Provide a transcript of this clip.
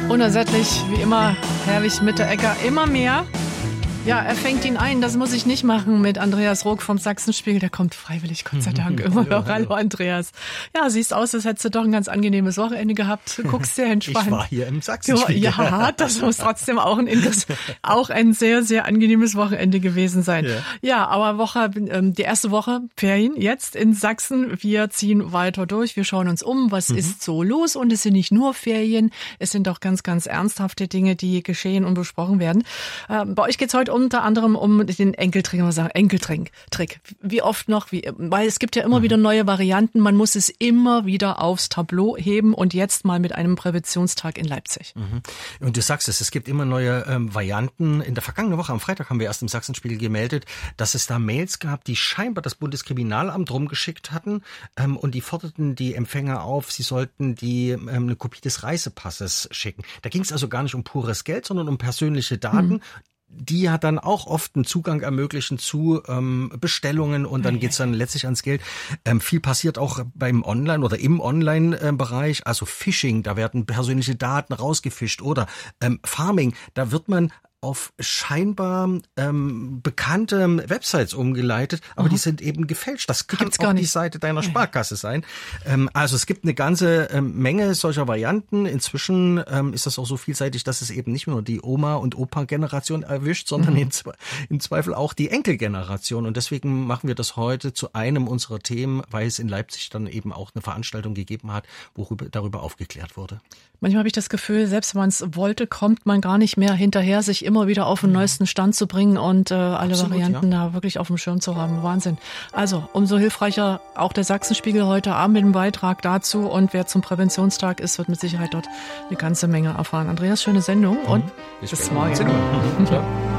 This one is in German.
Unersättlich, wie immer, herrlich mit der Ecker, immer mehr. Ja, er fängt ihn ein, das muss ich nicht machen mit Andreas Rook vom Sachsenspiegel. Der kommt freiwillig, Gott sei Dank, immer noch. Hallo Andreas. Ja, siehst aus, als hättest du doch ein ganz angenehmes Wochenende gehabt. Guckst sehr entspannt. Ich war hier im Sachsenspiegel. Ja, das muss trotzdem auch ein sehr, sehr angenehmes Wochenende gewesen sein. Ja, aber die erste Woche Ferien jetzt in Sachsen. Wir ziehen weiter durch. Wir schauen uns um, was ist so los. Und es sind nicht nur Ferien, es sind auch ganz, ganz ernsthafte Dinge, die geschehen und besprochen werden. Bei euch geht's heute unter anderem um den Enkeltrick. Wie oft noch? Weil es gibt ja immer wieder neue Varianten. Man muss es immer wieder aufs Tableau heben und jetzt mal mit einem Präventionstag in Leipzig. Und du sagst es gibt immer neue Varianten. In der vergangenen Woche, am Freitag, haben wir erst im Sachsenspiegel gemeldet, dass es da Mails gab, die scheinbar das Bundeskriminalamt rumgeschickt hatten und die forderten die Empfänger auf, sie sollten eine Kopie des Reisepasses schicken. Da ging es also gar nicht um pures Geld, sondern um persönliche Daten. Die ja dann auch oft einen Zugang ermöglichen zu Bestellungen und dann geht's dann letztlich ans Geld. Viel passiert auch beim Online- oder im Online-Bereich, also Phishing, da werden persönliche Daten rausgefischt oder Farming, da wird man auf scheinbar bekannte Websites umgeleitet, aber die sind eben gefälscht. Das kann auch die Seite deiner Sparkasse sein. Also es gibt eine ganze Menge solcher Varianten. Inzwischen ist das auch so vielseitig, dass es eben nicht nur die Oma- und Opa-Generation erwischt, sondern im Zweifel auch die Enkelgeneration. Und deswegen machen wir das heute zu einem unserer Themen, weil es in Leipzig dann eben auch eine Veranstaltung gegeben hat, wo darüber aufgeklärt wurde. Manchmal habe ich das Gefühl, selbst wenn man es wollte, kommt man gar nicht mehr hinterher, sich immer wieder auf den neuesten Stand zu bringen und alle Varianten da wirklich auf dem Schirm zu haben. Wahnsinn. Also umso hilfreicher auch der Sachsenspiegel heute Abend mit dem Beitrag dazu. Und wer zum Präventionstag ist, wird mit Sicherheit dort eine ganze Menge erfahren. Andreas, schöne Sendung und bis morgen.